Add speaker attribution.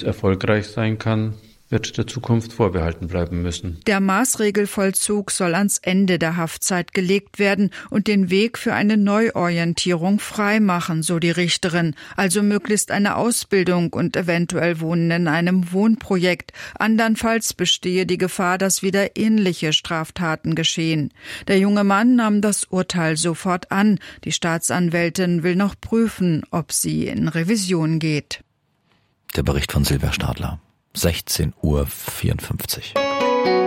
Speaker 1: dies erfolgreich sein kann, wird der Zukunft vorbehalten bleiben müssen.
Speaker 2: Der Maßregelvollzug soll ans Ende der Haftzeit gelegt werden und den Weg für eine Neuorientierung freimachen, so die Richterin. Also möglichst eine Ausbildung und eventuell Wohnen in einem Wohnprojekt. Andernfalls bestehe die Gefahr, dass wieder ähnliche Straftaten geschehen. Der junge Mann nahm das Urteil sofort an. Die Staatsanwältin will noch prüfen, ob sie in Revision geht.
Speaker 3: Der Bericht von Silvia Stadler. 16:54 Uhr.